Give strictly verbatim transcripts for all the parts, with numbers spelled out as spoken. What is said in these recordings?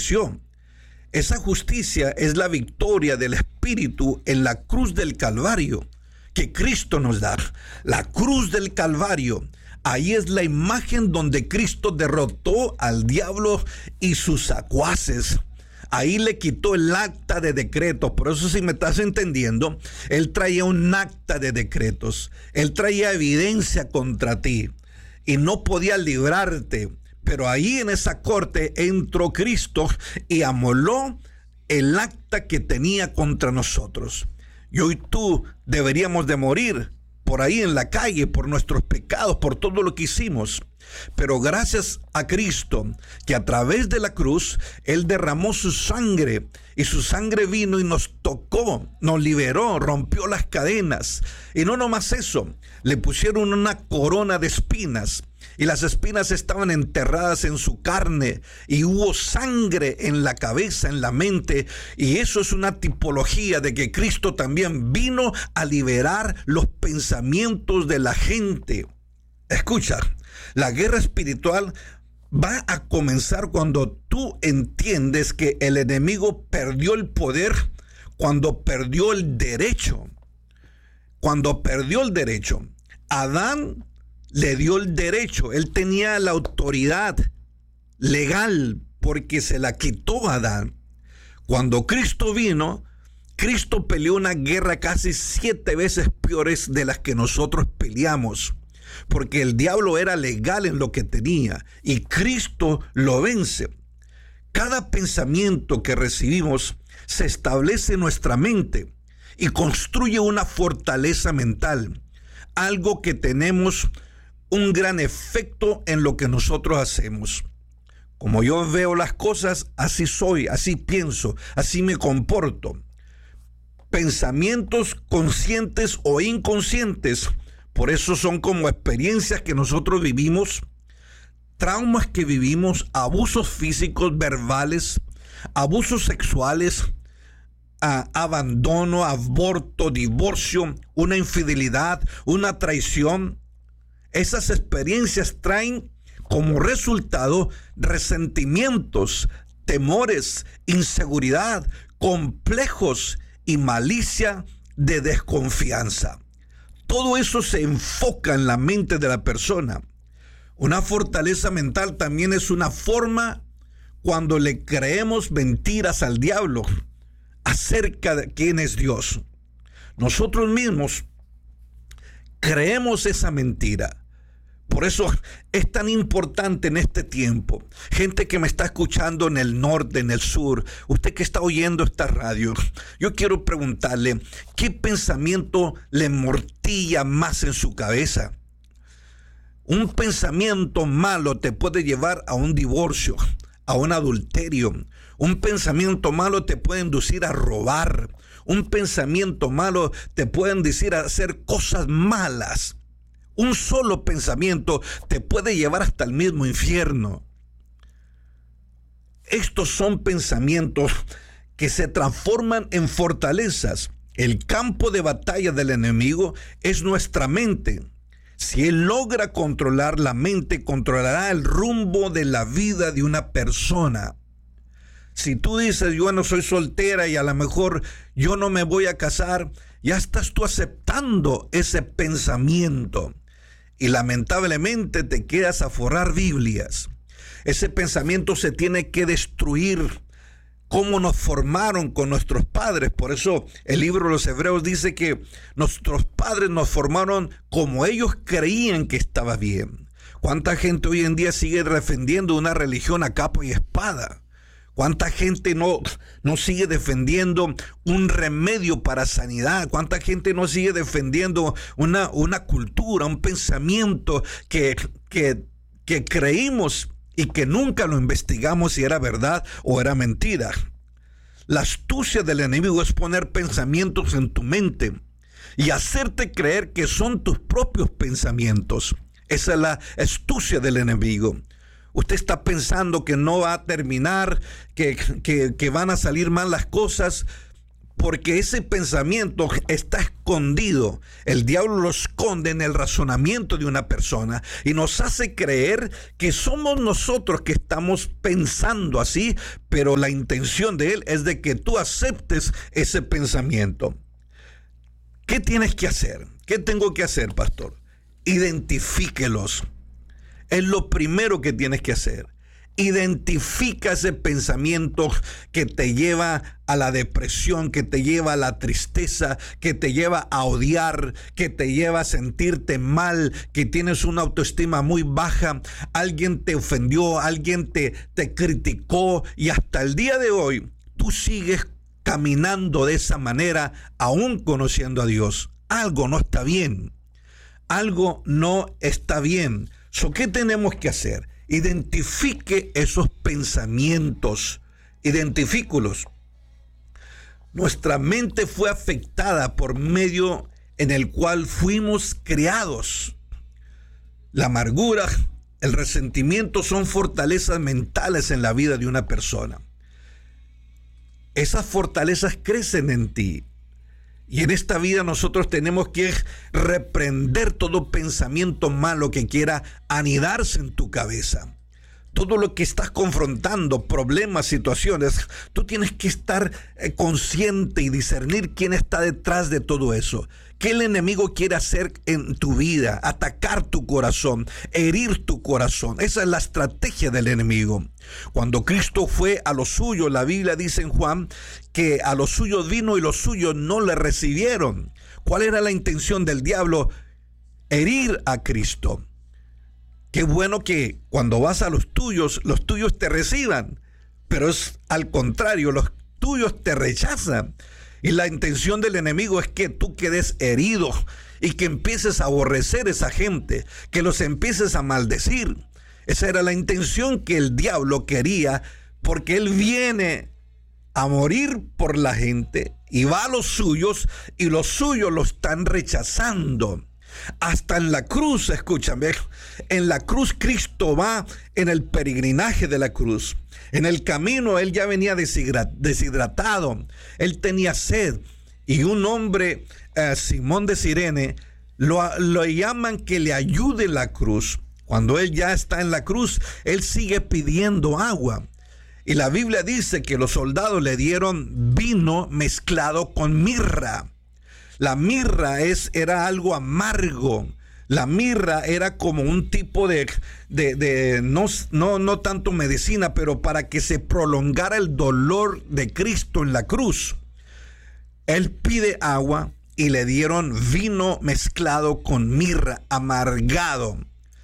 estableció. Esa justicia es la victoria del Espíritu en la cruz del Calvario que Cristo nos da. La cruz del Calvario, ahí es la imagen donde Cristo derrotó al diablo y sus secuaces. Ahí le quitó el acta de decretos. Por eso, si me estás entendiendo, Él traía un acta de decretos. Él traía evidencia contra ti y no podía librarte. Pero ahí en esa corte entró Cristo y amoló el acta que tenía contra nosotros. Y hoy tú deberíamos de morir por ahí en la calle, por nuestros pecados, por todo lo que hicimos. Pero gracias a Cristo, que a través de la cruz, Él derramó su sangre, y su sangre vino y nos tocó, nos liberó, rompió las cadenas. Y no nomás eso, le pusieron una corona de espinas, y las espinas estaban enterradas en su carne, y hubo sangre en la cabeza, en la mente, y eso es una tipología de que Cristo también vino a liberar los pensamientos de la gente. Escucha, la guerra espiritual va a comenzar cuando tú entiendes que el enemigo perdió el poder, cuando perdió el derecho. Cuando perdió el derecho, Adán le dio el derecho, él tenía la autoridad legal porque se la quitó a Adán. Cuando Cristo vino, Cristo peleó una guerra casi siete veces peores de las que nosotros peleamos, porque el diablo era legal en lo que tenía y Cristo lo vence. Cada pensamiento que recibimos se establece en nuestra mente y construye una fortaleza mental, algo que tenemos un gran efecto en lo que nosotros hacemos. Como yo veo las cosas, así soy, así pienso, así me comporto. Pensamientos conscientes o inconscientes, por eso son como experiencias que nosotros vivimos, traumas que vivimos, abusos físicos, verbales, abusos sexuales, a abandono, aborto, divorcio, una infidelidad, una traición. Esas experiencias traen como resultado resentimientos, temores, inseguridad, complejos y malicia de desconfianza. Todo eso se enfoca en la mente de la persona. Una fortaleza mental también es una forma cuando le creemos mentiras al diablo acerca de quién es Dios. Nosotros mismos creemos esa mentira. Por eso es tan importante en este tiempo. Gente que me está escuchando en el norte, en el sur, usted que está oyendo esta radio, yo quiero preguntarle, ¿qué pensamiento le mortilla más en su cabeza? Un pensamiento malo te puede llevar a un divorcio, a un adulterio. Un pensamiento malo te puede inducir a robar. Un pensamiento malo te puede inducir a hacer cosas malas. Un solo pensamiento te puede llevar hasta el mismo infierno. Estos son pensamientos que se transforman en fortalezas. El campo de batalla del enemigo es nuestra mente. Si él logra controlar la mente, controlará el rumbo de la vida de una persona. Si tú dices, yo no soy soltera y a lo mejor yo no me voy a casar, ya estás tú aceptando ese pensamiento. Y lamentablemente te quedas a forrar Biblias. Ese pensamiento se tiene que destruir. Cómo nos formaron con nuestros padres. Por eso el libro de los Hebreos dice que nuestros padres nos formaron como ellos creían que estaba bien. ¿Cuánta gente hoy en día sigue defendiendo una religión a capa y espada? ¿Cuánta gente no, no sigue defendiendo un remedio para sanidad? ¿Cuánta gente no sigue defendiendo una, una cultura, un pensamiento que, que, que creímos y que nunca lo investigamos si era verdad o era mentira? La astucia del enemigo es poner pensamientos en tu mente y hacerte creer que son tus propios pensamientos. Esa es la astucia del enemigo. Usted está pensando que no va a terminar, que, que, que van a salir mal las cosas, porque ese pensamiento está escondido. El diablo lo esconde en el razonamiento de una persona y nos hace creer que somos nosotros que estamos pensando así, pero la intención de él es de que tú aceptes ese pensamiento. ¿Qué tienes que hacer? ¿Qué tengo que hacer, pastor? Identifíquelos. Es lo primero que tienes que hacer. Identifica ese pensamiento que te lleva a la depresión, que te lleva a la tristeza, que te lleva a odiar, que te lleva a sentirte mal, que tienes una autoestima muy baja, alguien te ofendió, alguien te, te criticó y hasta el día de hoy tú sigues caminando de esa manera, aún conociendo a Dios. Algo no está bien. Algo no está bien. So, ¿qué tenemos que hacer? Identifique esos pensamientos. Identifículos. Nuestra mente fue afectada por medio en el cual fuimos creados. La amargura, el resentimiento son fortalezas mentales en la vida de una persona. Esas fortalezas crecen en ti. Y en esta vida nosotros tenemos que reprender todo pensamiento malo que quiera anidarse en tu cabeza. Todo lo que estás confrontando, problemas, situaciones, tú tienes que estar eh, consciente y discernir quién está detrás de todo eso. ¿Qué el enemigo quiere hacer en tu vida? Atacar tu corazón, herir tu corazón. Esa es la estrategia del enemigo. Cuando Cristo fue a los suyos, la Biblia dice en Juan que a los suyos vino y los suyos no le recibieron. ¿Cuál era la intención del diablo? Herir a Cristo. Qué bueno que cuando vas a los tuyos, los tuyos te reciban, pero es al contrario, los tuyos te rechazan. Y la intención del enemigo es que tú quedes herido y que empieces a aborrecer a esa gente, que los empieces a maldecir. Esa era la intención que el diablo quería, porque él viene a morir por la gente y va a los suyos y los suyos lo están rechazando. Hasta en la cruz, escúchame, en la cruz Cristo va en el peregrinaje de la cruz. En el camino él ya venía deshidratado, él tenía sed y un hombre, eh, Simón de Cirene, lo, lo llaman que le ayude en la cruz. Cuando él ya está en la cruz, él sigue pidiendo agua. Y la Biblia dice que los soldados le dieron vino mezclado con mirra. La mirra es, era algo amargo. La mirra era como un tipo de, de, de no, no, no tanto medicina, pero para que se prolongara el dolor de Cristo en la cruz. Él pide agua y le dieron vino mezclado con mirra, amargado.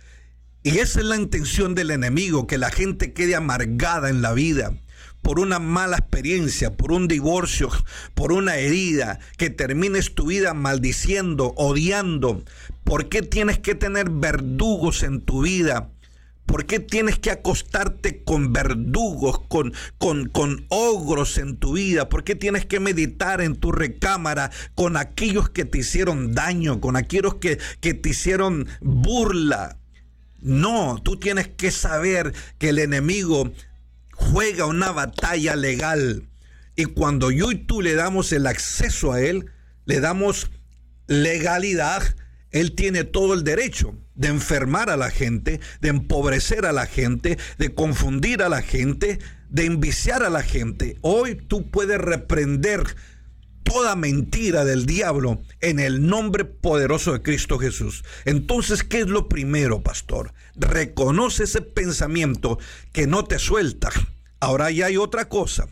Y esa es la intención del enemigo, que la gente quede amargada en la vida. Por una mala experiencia, por un divorcio, por una herida, que termines tu vida maldiciendo, odiando. ¿Por qué tienes que tener verdugos en tu vida? ¿Por qué tienes que acostarte con verdugos, con, con, con ogros en tu vida? ¿Por qué tienes que meditar en tu recámara con aquellos que te hicieron daño, con aquellos que, que te hicieron burla? No, tú tienes que saber que el enemigo juega una batalla legal, y cuando yo y tú le damos el acceso a él, le damos legalidad, él tiene todo el derecho de enfermar a la gente, de empobrecer a la gente, de confundir a la gente, de enviciar a la gente. Hoy tú puedes reprender toda mentira del diablo en el nombre poderoso de Cristo Jesús. Entonces, ¿qué es lo primero, pastor? Reconoce ese pensamiento que no te suelta. Ahora ya hay otra cosa.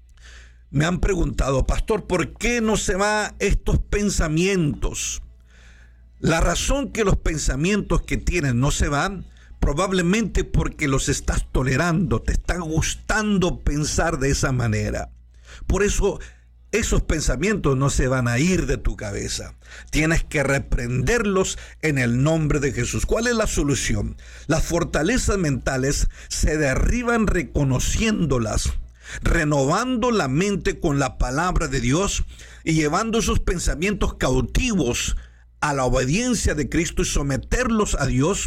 Me han preguntado, pastor, ¿por qué no se van estos pensamientos? La razón que los pensamientos que tienes no se van, probablemente porque los estás tolerando, te está gustando pensar de esa manera. Por eso esos pensamientos no se van a ir de tu cabeza. Tienes que reprenderlos en el nombre de Jesús. ¿Cuál es la solución? Las fortalezas mentales se derriban reconociéndolas, renovando la mente con la palabra de Dios y llevando esos pensamientos cautivos a la obediencia de Cristo y someterlos a Dios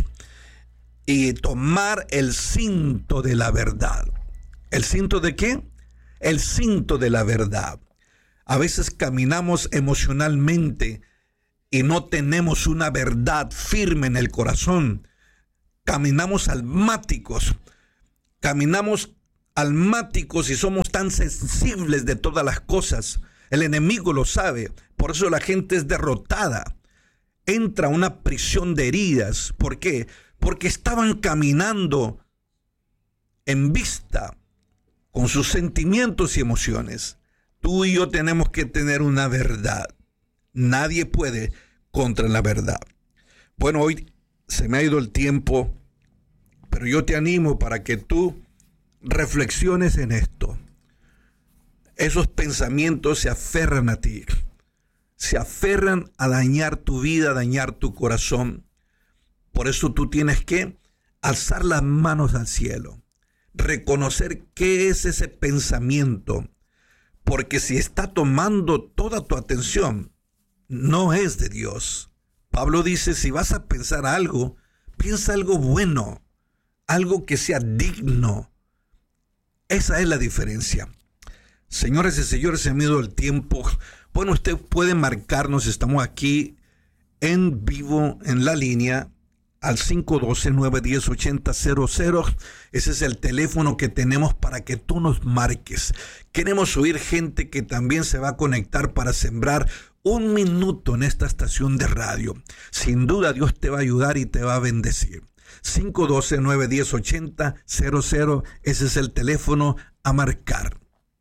y tomar el cinto de la verdad. ¿El cinto de qué? El cinto de la verdad. A veces caminamos emocionalmente y no tenemos una verdad firme en el corazón. Caminamos almáticos. Caminamos almáticos y somos tan sensibles de todas las cosas. El enemigo lo sabe. Por eso la gente es derrotada. Entra a una prisión de heridas. ¿Por qué? Porque estaban caminando en vista con sus sentimientos y emociones. Tú y yo tenemos que tener una verdad. Nadie puede contra la verdad. Bueno, hoy se me ha ido el tiempo, pero yo te animo para que tú reflexiones en esto. Esos pensamientos se aferran a ti. Se aferran a dañar tu vida, a dañar tu corazón. Por eso tú tienes que alzar las manos al cielo. Reconocer qué es ese pensamiento. Porque si está tomando toda tu atención, no es de Dios. Pablo dice, si vas a pensar algo, piensa algo bueno, algo que sea digno. Esa es la diferencia. Señores y señores, se me ha ido el tiempo. Bueno, usted puede marcarnos, estamos aquí en vivo en la línea al cinco uno dos, nueve uno cero, ocho cero cero cero. Ese es el teléfono que tenemos para que tú nos marques. Queremos oír gente que también se va a conectar para sembrar un minuto en esta estación de radio. Sin duda Dios te va a ayudar y te va a bendecir. cinco uno dos, nueve uno cero, ocho cero cero cero. Ese es el teléfono a marcar.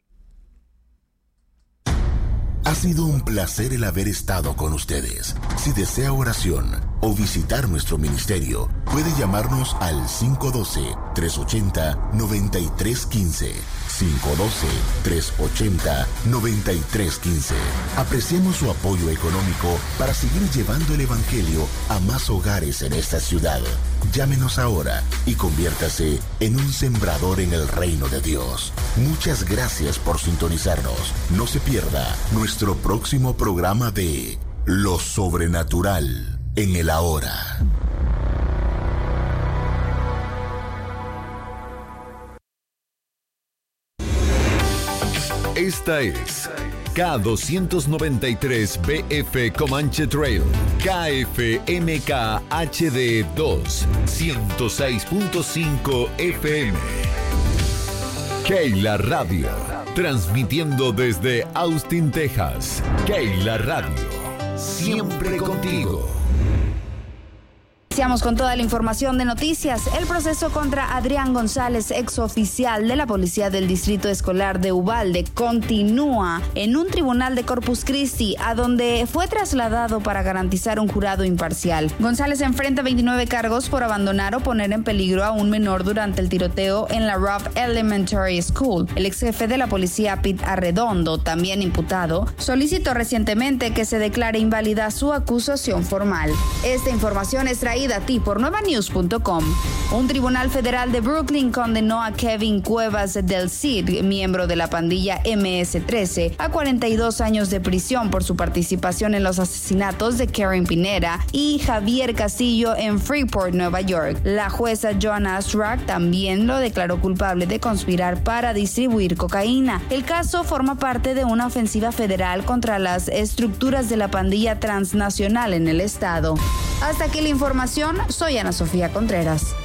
Ha sido un placer el haber estado con ustedes. Si desea oración o visitar nuestro ministerio, puede llamarnos al cinco uno dos, tres ocho cero, nueve tres uno cinco. cinco uno dos, tres ocho cero, nueve tres uno cinco. Apreciamos su apoyo económico para seguir llevando el Evangelio a más hogares en esta ciudad. Llámenos ahora y conviértase en un sembrador en el reino de Dios. Muchas gracias por sintonizarnos. No se pierda nuestro próximo programa de Lo Sobrenatural en el Ahora. Esta es K doscientos noventa y tres B F Comanche Trail, K F M K H D dos, ciento seis punto cinco F M. Keila Radio, transmitiendo desde Austin, Texas. Keila Radio, siempre contigo. Iniciamos con toda la información de noticias. El proceso contra Adrián González, exoficial de la Policía del Distrito Escolar de Uvalde, continúa en un tribunal de Corpus Christi, a donde fue trasladado para garantizar un jurado imparcial. González enfrenta veintinueve cargos por abandonar o poner en peligro a un menor durante el tiroteo en la Rupp Elementary School. El ex jefe de la policía, Pete Arredondo, también imputado, solicitó recientemente que se declare inválida su acusación formal. Esta información es traída a ti por nueva news punto com. Un tribunal federal de Brooklyn condenó a Kevin Cuevas del Cid, miembro de la pandilla M S trece, a cuarenta y dos años de prisión por su participación en los asesinatos de Karen Pineda y Javier Castillo en Freeport, Nueva York. La jueza Joanna Strack también lo declaró culpable de conspirar para distribuir cocaína. El caso forma parte de una ofensiva federal contra las estructuras de la pandilla transnacional en el estado. Hasta aquí la información. Soy Ana Sofía Contreras.